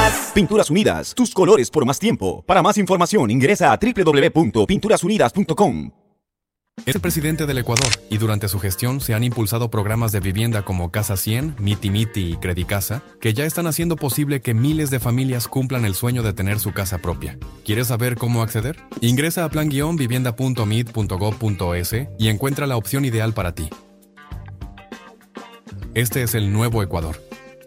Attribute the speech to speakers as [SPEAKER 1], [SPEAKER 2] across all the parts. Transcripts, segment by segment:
[SPEAKER 1] Unidas.
[SPEAKER 2] Pinturas Unidas, tus colores por más tiempo. Para más información ingresa a www.pinturasunidas.com.
[SPEAKER 3] Es el presidente del Ecuador y durante su gestión se han impulsado programas de vivienda como Casa 100, Miti Miti y Credicasa, que ya están haciendo posible que miles de familias cumplan el sueño de tener su casa propia. ¿Quieres saber cómo acceder? Ingresa a plan-vivienda.mid.gov.es y encuentra la opción ideal para ti. Este es el nuevo Ecuador.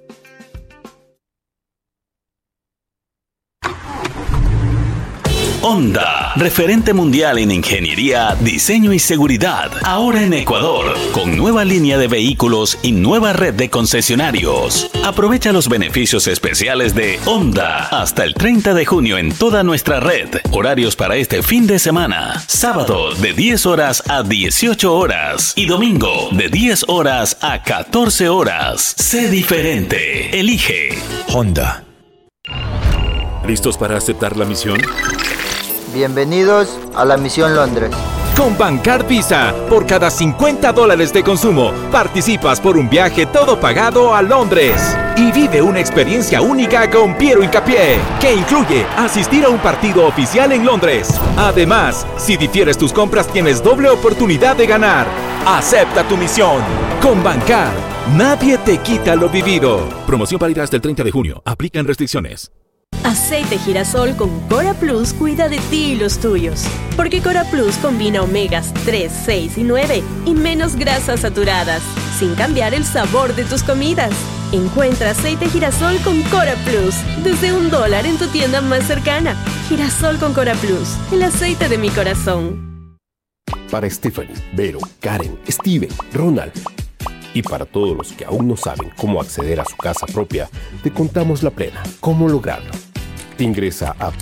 [SPEAKER 4] Honda, referente mundial en ingeniería, diseño y seguridad. Ahora en Ecuador, con nueva línea de vehículos y nueva red de concesionarios. Aprovecha los beneficios especiales de Honda hasta el 30 de junio en toda nuestra red. Horarios para este fin de semana. Sábado de 10 horas a 18 horas y domingo de 10 horas a 14 horas. Sé diferente. Elige Honda.
[SPEAKER 5] ¿Listos para aceptar la misión?
[SPEAKER 6] Bienvenidos a la Misión Londres.
[SPEAKER 7] Con Bancard Visa, por cada $50 de consumo, participas por un viaje todo pagado a Londres. Y vive una experiencia única con Piero Hincapié, que incluye asistir a un partido oficial en Londres. Además, si difieres tus compras, tienes doble oportunidad de ganar. Acepta tu misión. Con Bancard, nadie te quita lo vivido.
[SPEAKER 5] Promoción válida hasta el 30 de junio. Aplican restricciones.
[SPEAKER 8] Aceite girasol con Cora Plus cuida de ti y los tuyos. Porque Cora Plus combina omegas 3, 6 y 9 y menos grasas saturadas, sin cambiar el sabor de tus comidas. Encuentra aceite girasol con Cora Plus desde $1 en tu tienda más cercana. Girasol con Cora Plus, el aceite de mi corazón.
[SPEAKER 9] Para Stephanie, Vero, Karen, Steven, Ronald y para todos los que aún no saben cómo acceder a su casa propia, te contamos la plena, cómo lograrlo. Ingresa a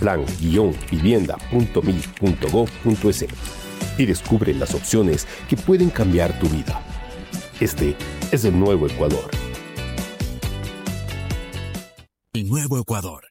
[SPEAKER 9] plan-vivienda.mil.gov.es y descubre las opciones que pueden cambiar tu vida. Este es el nuevo Ecuador.
[SPEAKER 4] El nuevo Ecuador.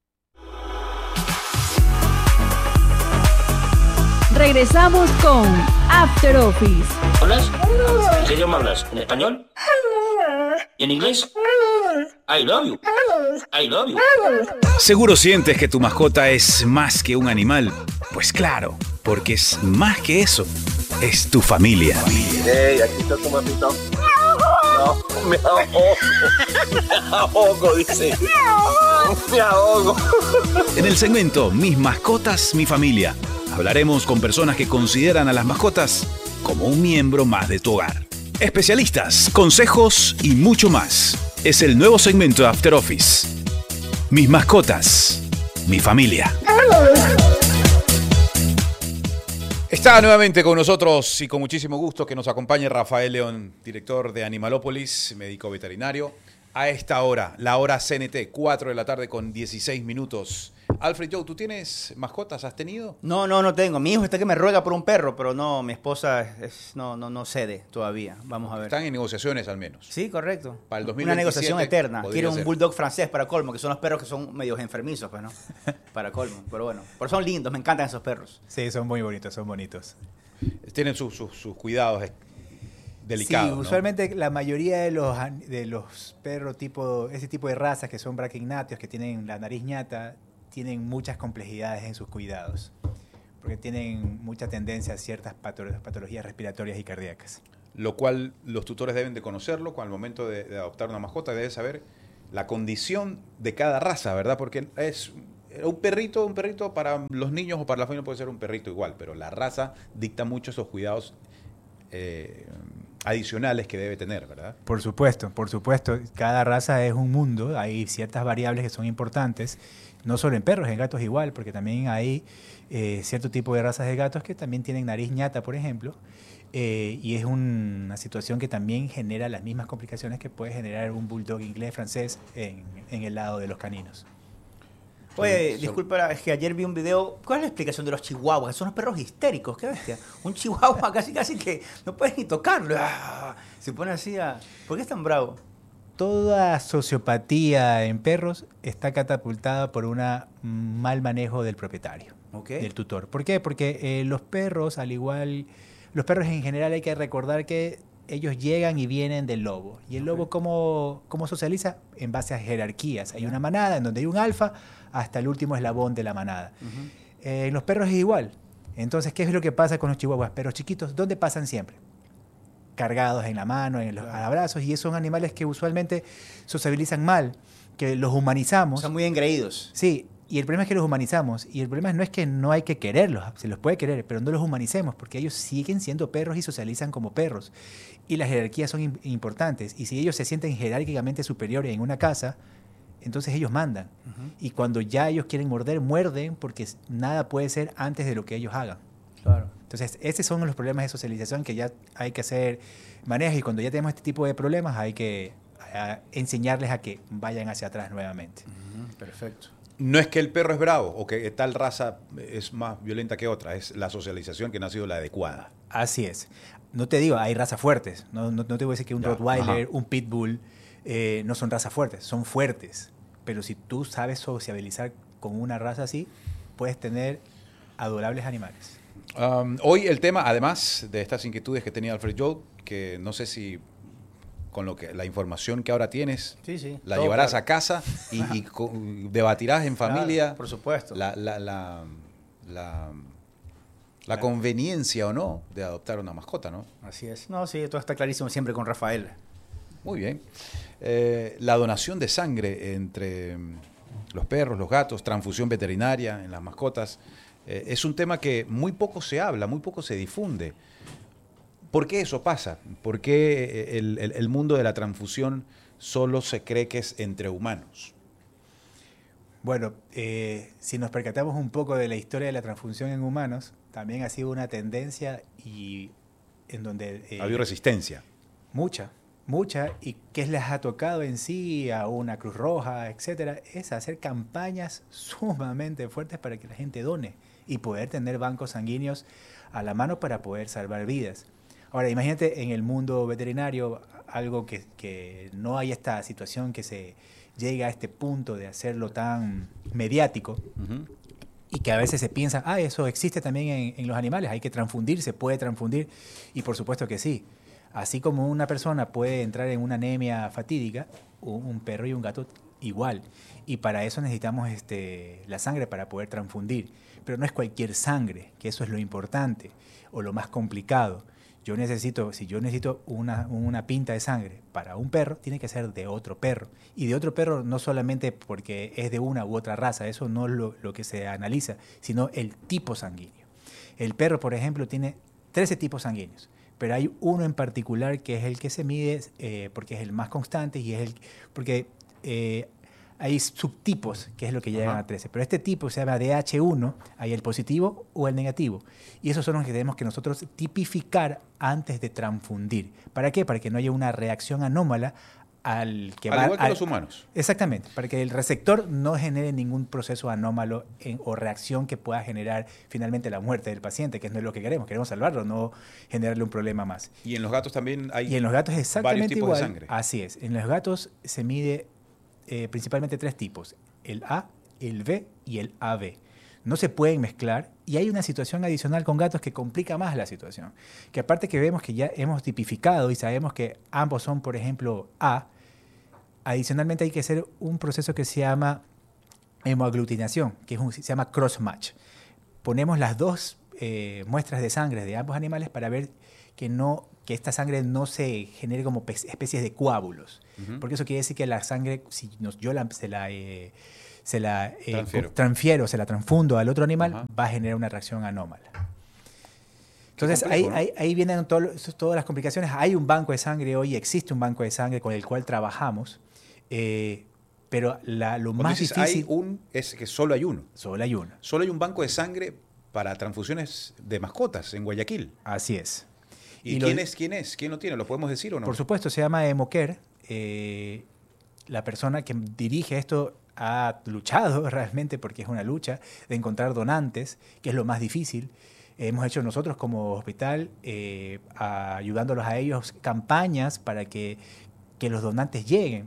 [SPEAKER 10] Regresamos con After Office.
[SPEAKER 11] ¿Hablas? ¿En qué idioma hablas? ¿En español? ¿Y en inglés? I love you. I love you.
[SPEAKER 12] ¿Seguro sientes que tu mascota es más que un animal? Pues claro, porque es más que eso. Es tu familia.
[SPEAKER 13] Hey, aquí está tu mamita. No, me ahogo. Me ahogo, dice. Me ahogo.
[SPEAKER 12] En el segmento Mis mascotas, mi familia, hablaremos con personas que consideran a las mascotas como un miembro más de tu hogar. Especialistas, consejos y mucho más. Es el nuevo segmento de After Office. Mis mascotas, mi familia. Está nuevamente con nosotros y con muchísimo gusto que nos acompañe Rafael León, director de Animalópolis, médico veterinario. A esta hora, la hora CNT, 4 de la tarde con 16 minutos. Alfred Joe, ¿tú tienes mascotas? ¿Has tenido?
[SPEAKER 14] No tengo. Mi hijo está que me ruega por un perro, pero no, mi esposa no cede todavía. Vamos a ver.
[SPEAKER 12] Están en negociaciones al menos.
[SPEAKER 14] Sí, correcto.
[SPEAKER 12] Para el 2027.
[SPEAKER 14] Una negociación eterna. Quiero un
[SPEAKER 12] ser.
[SPEAKER 14] bulldog francés para colmo, que son los perros que son medios enfermizos, pues, ¿no? Para colmo, pero bueno. Pero son lindos, me encantan esos perros.
[SPEAKER 15] Sí, son muy bonitos, son bonitos.
[SPEAKER 12] Tienen sus cuidados delicados,
[SPEAKER 15] sí, usualmente ¿no? La mayoría de los perros ese tipo de razas que son braquignatios, que tienen la nariz ñata, tienen muchas complejidades en sus cuidados, porque tienen mucha tendencia a ciertas patologías respiratorias y cardíacas.
[SPEAKER 12] Lo cual los tutores deben de conocerlo, al momento de adoptar una mascota, deben saber la condición de cada raza, ¿verdad? Porque es un perrito para los niños o para la familia puede ser un perrito igual, pero la raza dicta mucho esos cuidados adicionales que debe tener, ¿verdad?
[SPEAKER 15] Por supuesto. Cada raza es un mundo, hay ciertas variables que son importantes, no solo en perros, en gatos igual, porque también hay cierto tipo de razas de gatos que también tienen nariz ñata, por ejemplo, y es una situación que también genera las mismas complicaciones que puede generar un bulldog inglés francés en el lado de los caninos.
[SPEAKER 14] Oye, disculpa, es que ayer vi un video. ¿Cuál es la explicación de los chihuahuas? Son unos perros histéricos, qué bestia. Un chihuahua casi que no puedes ni tocarlo. Se pone así a... ¿Por qué es tan bravo?
[SPEAKER 15] Toda sociopatía en perros está catapultada por un mal manejo del propietario, del tutor. ¿Por qué? Porque los perros, al igual... Los perros en general hay que recordar que ellos llegan y vienen del lobo. ¿Y el lobo cómo socializa? En base a jerarquías. Hay una manada en donde hay un alfa hasta el último eslabón de la manada. En los perros es igual. Entonces, ¿qué es lo que pasa con los chihuahuas? Perros chiquitos, ¿dónde pasan siempre? Cargados en la mano, en los abrazos, y esos son animales que usualmente sociabilizan mal, que los humanizamos.
[SPEAKER 14] Son muy engreídos.
[SPEAKER 15] Sí, y el problema es que los humanizamos, y el problema no es que no hay que quererlos, se los puede querer, pero no los humanicemos, porque ellos siguen siendo perros y socializan como perros. Y las jerarquías son importantes, y si ellos se sienten jerárquicamente superiores en una casa, entonces ellos mandan. Y cuando ya ellos quieren morder, muerden, porque nada puede ser antes de lo que ellos hagan.
[SPEAKER 14] Claro.
[SPEAKER 15] Entonces, esos son los problemas de socialización que ya hay que hacer manejo, y cuando ya tenemos este tipo de problemas hay que enseñarles a que vayan hacia atrás nuevamente.
[SPEAKER 14] Perfecto.
[SPEAKER 12] No es que el perro es bravo o que tal raza es más violenta que otra, es la socialización que no ha sido la adecuada.
[SPEAKER 15] Así es. No te digo, hay razas fuertes. No te voy a decir que un Rottweiler, un Pitbull, no son razas fuertes, son fuertes. Pero si tú sabes sociabilizar con una raza así, puedes tener adorables animales.
[SPEAKER 12] Hoy el tema, además de estas inquietudes que tenía Alfred Joe, que no sé si con la información que ahora tienes, la llevarás a casa y debatirás en familia.
[SPEAKER 14] Claro, por supuesto.
[SPEAKER 12] La conveniencia o no de adoptar una mascota, ¿no?
[SPEAKER 14] Así es. No, sí, todo está clarísimo siempre con Rafael.
[SPEAKER 12] Muy bien. La donación de sangre entre los perros, los gatos, transfusión veterinaria en las mascotas, es un tema que muy poco se habla, muy poco se difunde. ¿Por qué eso pasa? ¿Por qué el mundo de la transfusión solo se cree que es entre humanos?
[SPEAKER 15] Bueno, si nos percatamos un poco de la historia de la transfusión en humanos, también ha sido una tendencia y en donde...
[SPEAKER 12] ha habido resistencia.
[SPEAKER 15] Mucha. ¿Y qué les ha tocado en sí a una Cruz Roja, etcétera? Es hacer campañas sumamente fuertes para que la gente done y poder tener bancos sanguíneos a la mano para poder salvar vidas. Ahora, imagínate en el mundo veterinario algo que no hay esta situación que se llega a este punto de hacerlo tan mediático y que a veces se piensa, eso existe también en los animales, hay que transfundir, se puede transfundir, y por supuesto que sí. Así como una persona puede entrar en una anemia fatídica, un perro y un gato igual. Y para eso necesitamos la sangre para poder transfundir. Pero no es cualquier sangre, que eso es lo importante o lo más complicado. Si yo necesito una pinta de sangre para un perro, tiene que ser de otro perro. Y de otro perro no solamente porque es de una u otra raza, eso no es lo que se analiza, sino el tipo sanguíneo. El perro, por ejemplo, tiene 13 tipos sanguíneos. Pero hay uno en particular que es el que se mide porque es el más constante y es porque hay subtipos, que es lo que llegan a 13. Pero este tipo se llama DH1, hay el positivo o el negativo. Y esos son los que tenemos que nosotros tipificar antes de transfundir. ¿Para qué? Para que no haya una reacción anómala al
[SPEAKER 12] igual que los humanos.
[SPEAKER 15] Exactamente, para que el receptor no genere ningún proceso anómalo o reacción que pueda generar finalmente la muerte del paciente, que no es lo que queremos salvarlo, no generarle un problema más.
[SPEAKER 12] Y en los gatos también hay
[SPEAKER 15] y en los gatos es exactamente
[SPEAKER 12] varios tipos
[SPEAKER 15] igual.
[SPEAKER 12] de sangre.
[SPEAKER 15] Así es, en los gatos se mide principalmente 3 tipos, el A, el B y el AB. No se pueden mezclar y hay una situación adicional con gatos que complica más la situación, que aparte que vemos que ya hemos tipificado y sabemos que ambos son, por ejemplo, A, adicionalmente hay que hacer un proceso que se llama hemoaglutinación, que se llama cross-match. Ponemos las dos muestras de sangre de ambos animales para ver que esta sangre no se genere como especies de coágulos. Porque eso quiere decir que la sangre, si yo se la transfiero, se la transfundo al otro animal, va a generar una reacción anómala. Entonces, ahí vienen todas las complicaciones. Hay un banco de sangre hoy, existe un banco de sangre con el cual trabajamos, pero lo más difícil...
[SPEAKER 12] es que solo hay uno.
[SPEAKER 15] Solo hay uno.
[SPEAKER 12] Solo hay un banco de sangre para transfusiones de mascotas en Guayaquil.
[SPEAKER 15] Así es.
[SPEAKER 12] ¿Y quién es? ¿Quién lo tiene? ¿Lo podemos decir o no?
[SPEAKER 15] Por supuesto, se llama Hemoker. La persona que dirige esto ha luchado realmente, porque es una lucha, de encontrar donantes, que es lo más difícil. Hemos hecho nosotros como hospital, ayudándolos a ellos, campañas para que los donantes lleguen.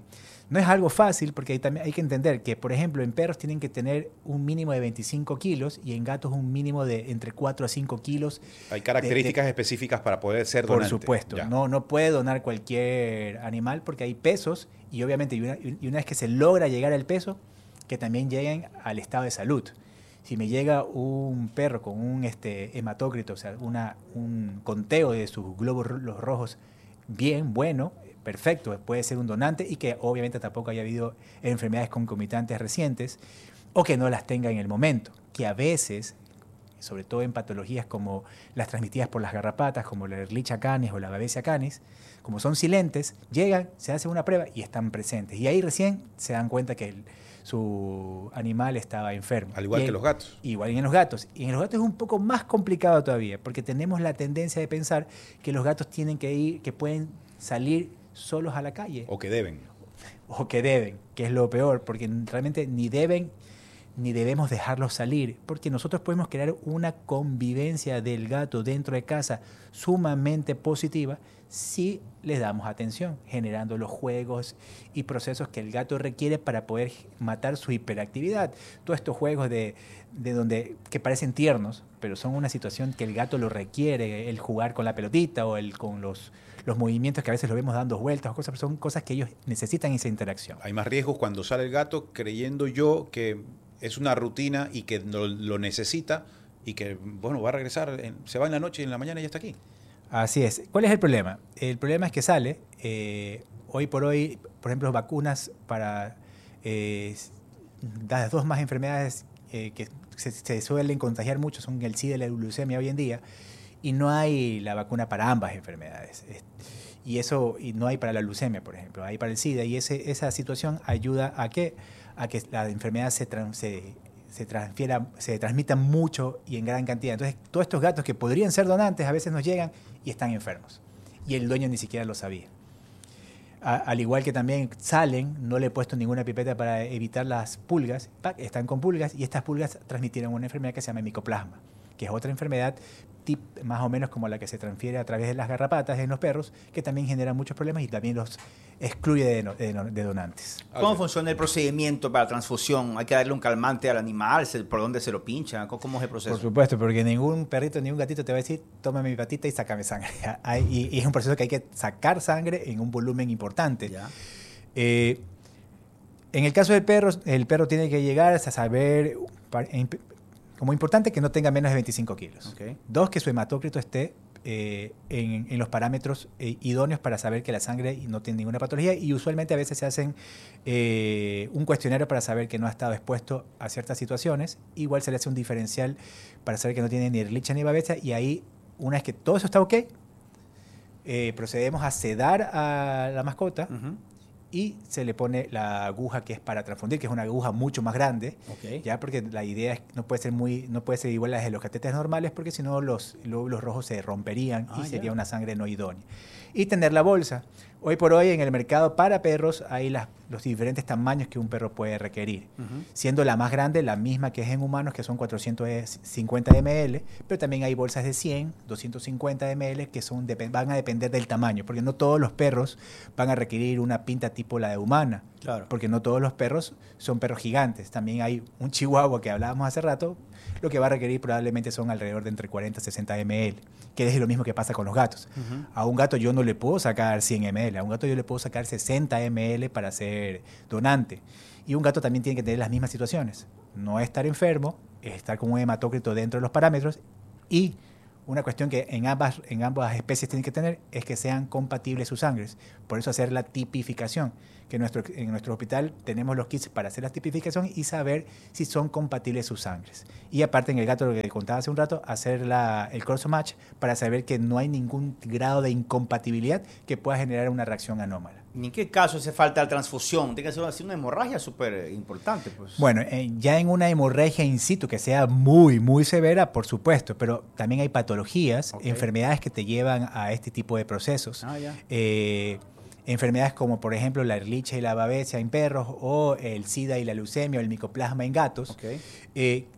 [SPEAKER 15] No es algo fácil porque también hay que entender que, por ejemplo, en perros tienen que tener un mínimo de 25 kilos y en gatos un mínimo de entre 4 a 5 kilos.
[SPEAKER 12] Hay características específicas para poder ser donante.
[SPEAKER 15] Por supuesto. No puede donar cualquier animal porque hay pesos y obviamente y una vez que se logra llegar al peso, que también lleguen al estado de salud. Si me llega un perro con un hematócrito, o sea, un conteo de sus glóbulos rojos bien, bueno, perfecto, puede ser un donante y que obviamente tampoco haya habido enfermedades concomitantes recientes o que no las tenga en el momento, que a veces, sobre todo en patologías como las transmitidas por las garrapatas, como la Ehrlichia canis o la Babesia canis, como son silentes, llegan, se hace una prueba y están presentes. Y ahí recién se dan cuenta que su animal estaba enfermo.
[SPEAKER 12] Al igual que los gatos.
[SPEAKER 15] Igual que en los gatos. Y en los gatos es un poco más complicado todavía, porque tenemos la tendencia de pensar que los gatos tienen que ir, que pueden salir solos a la calle.
[SPEAKER 12] O que deben.
[SPEAKER 15] Que es lo peor, porque realmente ni deben ni debemos dejarlos salir, porque nosotros podemos crear una convivencia del gato dentro de casa sumamente positiva si les damos atención, generando los juegos y procesos que el gato requiere para poder matar su hiperactividad. Todos estos juegos que parecen tiernos, pero son una situación que el gato lo requiere, el jugar con la pelotita o con los movimientos que a veces lo vemos dando vueltas, pero son cosas que ellos necesitan esa interacción.
[SPEAKER 12] Hay más riesgos cuando sale el gato creyendo yo que es una rutina y que lo necesita y que, bueno, va a regresar, se va en la noche y en la mañana ya está aquí.
[SPEAKER 15] Así es. ¿Cuál es el problema? El problema es que sale, hoy por hoy, por ejemplo, vacunas para las dos más enfermedades que se suelen contagiar mucho son el SIDA y la leucemia hoy en día, y no hay la vacuna para ambas enfermedades. Y no hay para la leucemia, por ejemplo, hay para el SIDA, y esa situación ayuda a que la enfermedad se transmita mucho y en gran cantidad. Entonces, todos estos gatos que podrían ser donantes a veces nos llegan y están enfermos. Y el dueño ni siquiera lo sabía. Al igual que también salen, no le he puesto ninguna pipeta para evitar las pulgas, están con pulgas y estas pulgas transmitieron una enfermedad que se llama micoplasma, que es otra enfermedad más o menos como la que se transfiere a través de las garrapatas en los perros, que también genera muchos problemas y también los excluye de donantes.
[SPEAKER 14] ¿Cómo funciona el procedimiento para transfusión? ¿Hay que darle un calmante al animal? ¿Por dónde se lo pincha? ¿Cómo es el proceso?
[SPEAKER 15] Por supuesto, porque ningún perrito, ningún gatito te va a decir, tómame mi patita y sácame sangre. Y es un proceso que hay que sacar sangre en un volumen importante. En el caso del perro, el perro tiene que llegar a saber... Como importante que no tenga menos de 25 kilos. Okay. 2, que su hematócrito esté en los parámetros idóneos para saber que la sangre no tiene ninguna patología, y usualmente a veces se hacen un cuestionario para saber que no ha estado expuesto a ciertas situaciones. Igual se le hace un diferencial para saber que no tiene ni Ehrlichia ni Babesia, y ahí, una vez que todo eso está ok, procedemos a sedar a la mascota. Y se le pone la aguja que es para transfundir, que es una aguja mucho más grande, ya, porque la idea es no puede ser igual a las de los catéteres normales, porque si no los glóbulos rojos se romperían y sería una sangre no idónea. Y tener la bolsa. Hoy por hoy en el mercado para perros hay los diferentes tamaños que un perro puede requerir, siendo la más grande la misma que es en humanos, que son 450 ml, pero también hay bolsas de 100, 250 ml que van a depender del tamaño, porque no todos los perros van a requerir una pinta tipo la de humana, porque no todos los perros son perros gigantes. También hay un chihuahua que hablábamos hace rato, lo que va a requerir probablemente son alrededor de entre 40 y 60 ml, que es lo mismo que pasa con los gatos. A un gato yo no le puedo sacar 100 ml, a un gato yo le puedo sacar 60 ml para ser donante. Y un gato también tiene que tener las mismas situaciones. No estar enfermo, estar con un hematócrito dentro de los parámetros, y una cuestión que en ambas especies tienen que tener es que sean compatibles sus sangres. Por eso hacer la tipificación, que en nuestro hospital tenemos los kits para hacer la tipificación y saber si son compatibles sus sangres. Y aparte, en el gato, lo que contaba hace un rato, hacer el cross-match para saber que no hay ningún grado de incompatibilidad que pueda generar una reacción anómala.
[SPEAKER 14] ¿Y en qué caso hace falta la transfusión? Tiene que ser así una hemorragia súper importante, pues.
[SPEAKER 15] Bueno, ya en una hemorragia in situ que sea muy, muy severa, por supuesto, pero también hay patologías, enfermedades que te llevan a este tipo de procesos. Enfermedades como, por ejemplo, la Ehrlichia y la Babesia en perros, o el SIDA y la leucemia o el micoplasma en gatos, te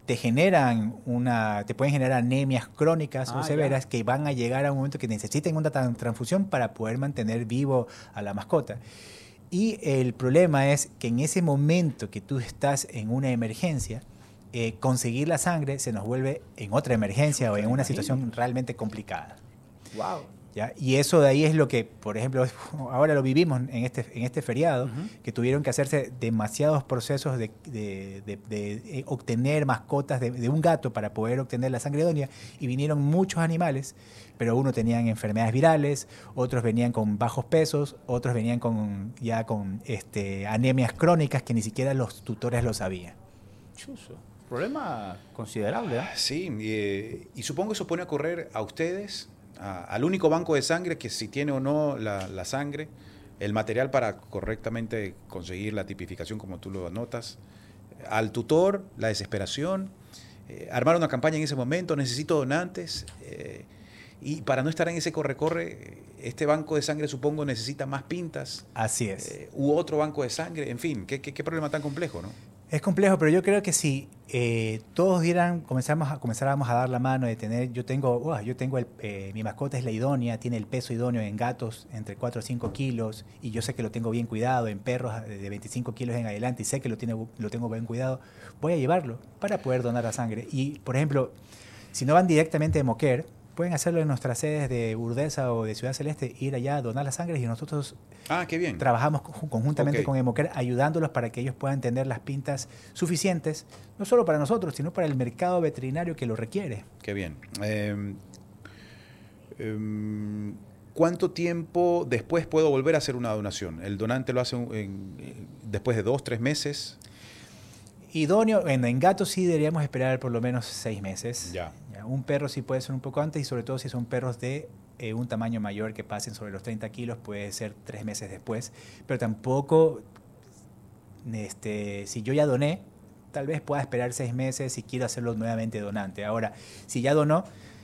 [SPEAKER 15] pueden generar anemias crónicas o severas que van a llegar a un momento que necesiten una transfusión para poder mantener vivo a la mascota. Y el problema es que en ese momento que tú estás en una emergencia, conseguir la sangre se nos vuelve en otra emergencia o en una situación realmente complicada.
[SPEAKER 14] Wow.
[SPEAKER 15] ¿Ya? Y eso de ahí es lo que, por ejemplo, ahora lo vivimos en este feriado, que tuvieron que hacerse demasiados procesos de obtener mascotas de un gato para poder obtener la sangre idónea, y vinieron muchos animales, pero unos tenían enfermedades virales, otros venían con bajos pesos, otros venían con anemias crónicas que ni siquiera los tutores lo sabían.
[SPEAKER 14] Chuso. Problema considerable, ¿eh?
[SPEAKER 12] Sí, y supongo eso pone a correr a ustedes, al único banco de sangre que si tiene o no la sangre, el material para correctamente conseguir la tipificación como tú lo anotas, al tutor, la desesperación, armar una campaña en ese momento, necesito donantes, y para no estar en ese corre-corre, este banco de sangre supongo necesita más pintas.
[SPEAKER 15] Así es.
[SPEAKER 12] U otro banco de sangre, en fin, qué problema tan complejo, ¿no?
[SPEAKER 15] Es complejo, pero yo creo que si todos comenzáramos a dar la mano de tener, yo tengo mi mascota es la idónea, tiene el peso idóneo en gatos entre 4 o 5 kilos, y yo sé que lo tengo bien cuidado, en perros de 25 kilos en adelante, y sé que lo tengo bien cuidado, voy a llevarlo para poder donar la sangre. Y, por ejemplo, si no van directamente de Moquer, pueden hacerlo en nuestras sedes de Urdesa o de Ciudad Celeste, ir allá a donar la sangre, y nosotros
[SPEAKER 12] qué bien.
[SPEAKER 15] trabajamos conjuntamente con Emoquer, ayudándolos para que ellos puedan tener las pintas suficientes, no solo para nosotros, sino para el mercado veterinario que lo requiere.
[SPEAKER 12] Qué bien. ¿Cuánto tiempo después puedo volver a hacer una donación? ¿El donante lo hace después de 2, 3 meses?
[SPEAKER 15] Idóneo, en gatos sí deberíamos esperar por lo menos 6 meses.
[SPEAKER 12] Ya.
[SPEAKER 15] Un perro sí puede ser un poco antes, y sobre todo si son perros de un tamaño mayor que pasen sobre los 30 kilos, puede ser 3 meses después. Pero tampoco, si yo ya doné, tal vez pueda esperar 6 meses si quiero hacerlo nuevamente donante. Ahora, si ya donó,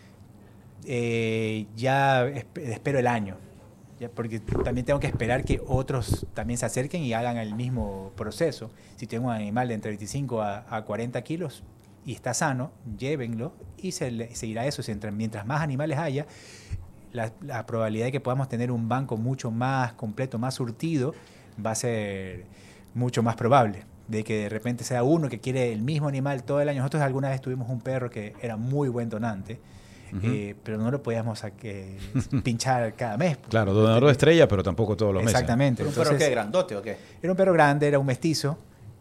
[SPEAKER 15] ya espero el año. Ya, porque también tengo que esperar que otros también se acerquen y hagan el mismo proceso. Si tengo un animal de entre 25 a 40 kilos y está sano, llévenlo y se irá eso. Mientras más animales haya, la probabilidad de que podamos tener un banco mucho más completo, más surtido, va a ser mucho más probable. De que de repente sea uno que quiere el mismo animal todo el año. Nosotros alguna vez tuvimos un perro que era muy buen donante, pero no lo podíamos pinchar cada mes.
[SPEAKER 12] Claro, donador de estrella, pero tampoco todos los meses.
[SPEAKER 15] Exactamente.
[SPEAKER 14] ¿Era un perro qué, grandote o qué?
[SPEAKER 15] Era un perro grande, era un mestizo.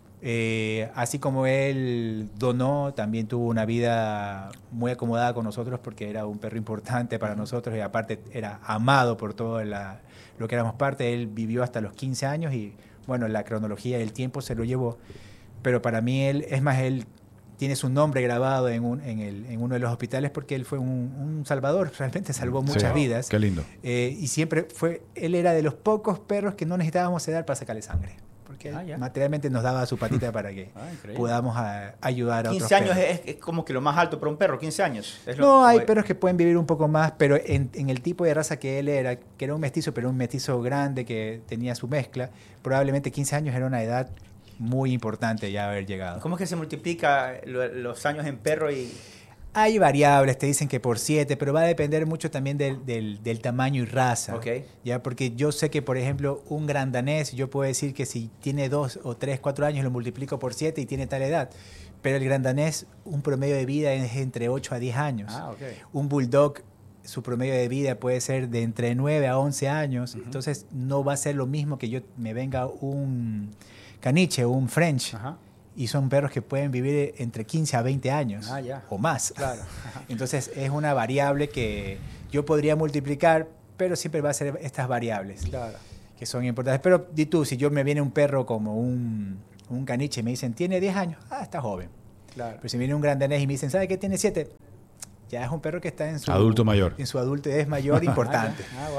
[SPEAKER 15] Así como él donó, también tuvo una vida muy acomodada con nosotros, porque era un perro importante para nosotros, y aparte era amado por todo lo que éramos parte. Él vivió hasta los 15 años y, bueno, la cronología y el tiempo se lo llevó. Pero para mí él tiene su nombre grabado en uno de los hospitales, porque él fue un salvador, realmente salvó muchas vidas.
[SPEAKER 12] Qué lindo.
[SPEAKER 15] Y siempre él era de los pocos perros que no necesitábamos sedar para sacarle sangre, porque materialmente nos daba su patita para que podamos ayudar a otros
[SPEAKER 14] 15 años
[SPEAKER 15] perros.
[SPEAKER 14] es como que lo más alto para un perro, 15 años.
[SPEAKER 15] Hay perros que pueden vivir un poco más, pero en el tipo de raza que él era, que era un mestizo, pero un mestizo grande que tenía su mezcla, probablemente 15 años era una edad muy importante ya haber llegado.
[SPEAKER 14] ¿Cómo es que se multiplica los años en perro?
[SPEAKER 15] Hay variables, te dicen que por 7, pero va a depender mucho también del tamaño y raza.
[SPEAKER 14] Okay.
[SPEAKER 15] ¿Ya? Porque yo sé que, por ejemplo, un gran danés, yo puedo decir que si tiene 2 o 3, 4 años, lo multiplico por 7 y tiene tal edad. Pero el gran danés, un promedio de vida es entre 8 a 10 años.
[SPEAKER 14] Okay.
[SPEAKER 15] Un bulldog, su promedio de vida puede ser de entre 9 a 11 años. Entonces, no va a ser lo mismo que yo me venga un caniche o un French. Y son perros que pueden vivir entre 15 a 20 años o más.
[SPEAKER 14] Claro.
[SPEAKER 15] Entonces es una variable que yo podría multiplicar, pero siempre va a ser estas variables que son importantes. Pero di tú, si yo me viene un perro como un caniche y me dicen, tiene 10 años, está joven.
[SPEAKER 14] Claro.
[SPEAKER 15] Pero si viene un gran danés y me dicen, ¿sabe qué? Tiene 7. Ya es un perro que está en su
[SPEAKER 12] adulto mayor.
[SPEAKER 15] En su adultez mayor importante.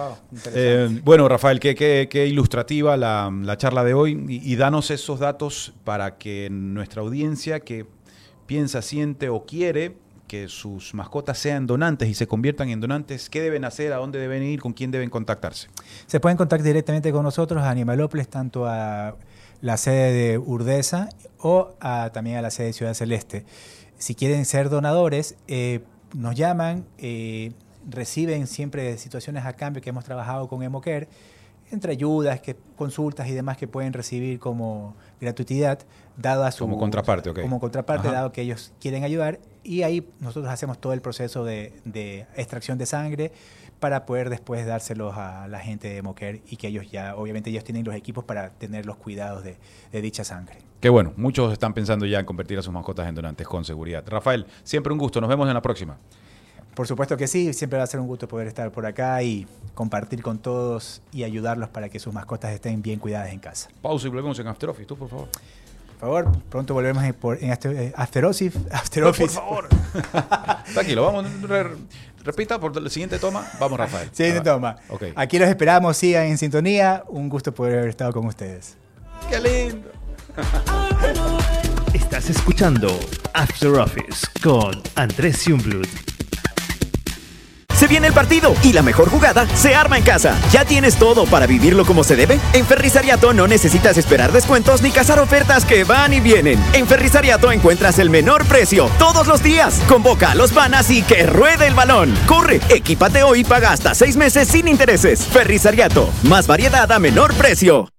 [SPEAKER 14] Wow.
[SPEAKER 12] Bueno, Rafael, qué ilustrativa la charla de hoy, y danos esos datos para que nuestra audiencia que piensa, siente o quiere que sus mascotas sean donantes y se conviertan en donantes, ¿qué deben hacer? ¿A dónde deben ir? ¿Con quién deben contactarse?
[SPEAKER 15] Se pueden contactar directamente con nosotros a Animalópolis, tanto a la sede de Urdesa o también a la sede de Ciudad Celeste. Si quieren ser donadores, nos llaman, reciben siempre situaciones a cambio que hemos trabajado con Emoquer. entre ayudas, consultas y demás que pueden recibir como gratuidad, dado a su...
[SPEAKER 1] Como contraparte, ok.
[SPEAKER 15] Como contraparte,
[SPEAKER 1] Ajá.
[SPEAKER 15] dado que ellos quieren ayudar. Y ahí nosotros hacemos todo el proceso de extracción de sangre para poder después dárselos a la gente de Mocare y que ellos ya, obviamente ellos tienen los equipos para tener los cuidados de dicha sangre.
[SPEAKER 1] Qué bueno, muchos están pensando ya en convertir a sus mascotas en donantes con seguridad. Rafael, siempre un gusto, nos vemos en la próxima.
[SPEAKER 15] Por supuesto que sí, siempre va a ser un gusto poder estar por acá y compartir con todos y ayudarlos para que sus mascotas estén bien cuidadas en casa.
[SPEAKER 1] Pausa y volvemos en After Office, tú por favor.
[SPEAKER 15] Por favor, pronto volvemos en After Office.
[SPEAKER 1] No, por favor. Tranquilo, vamos, repita por la siguiente toma. Vamos, Rafael.
[SPEAKER 15] Siguiente toma.
[SPEAKER 1] Okay.
[SPEAKER 15] Aquí los esperamos, sigan en sintonía. Un gusto poder haber estado con ustedes.
[SPEAKER 1] ¡Qué lindo!
[SPEAKER 16] Estás escuchando After Office con Andrés Jungblut.
[SPEAKER 7] Se viene el partido y la mejor jugada se arma en casa. ¿Ya tienes todo para vivirlo como se debe? En Ferrisariato no necesitas esperar descuentos ni cazar ofertas que van y vienen. En Ferrisariato encuentras el menor precio todos los días. Convoca a los panas y que ruede el balón. Corre, equípate hoy y paga hasta 6 meses sin intereses. Ferrisariato, más variedad a menor precio.